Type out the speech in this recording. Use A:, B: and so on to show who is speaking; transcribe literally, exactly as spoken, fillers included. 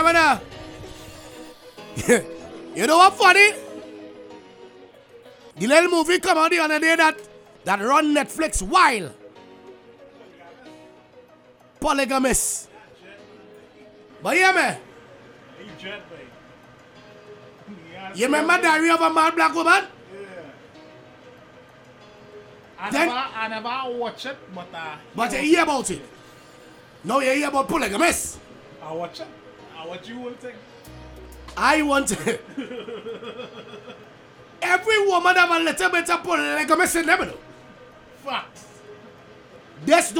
A: man. You know what funny? The little movie come out the other day that that run Netflix wild. Polygamous. But yeah, man. You remember Diary of a Mad Black Woman?
B: I
A: Then-
B: never, I never watch it, but uh,
A: But you hear about it. Now you hear about polygamous.
B: I watch it. I watch you whole thing.
A: I want every woman have a little bit of polygamous in them.
B: Facts.
A: This